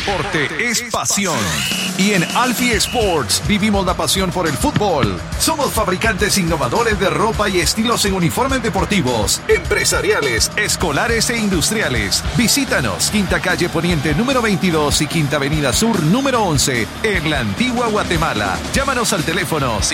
deporte es pasión. Y en Alfie Sports vivimos la pasión por el fútbol. Somos fabricantes innovadores de ropa y estilos en uniformes deportivos, empresariales, escolares e industriales. Visítanos, Quinta Calle Poniente número 22 y Quinta Avenida Sur número 11, en la Antigua Guatemala. Llámanos al teléfono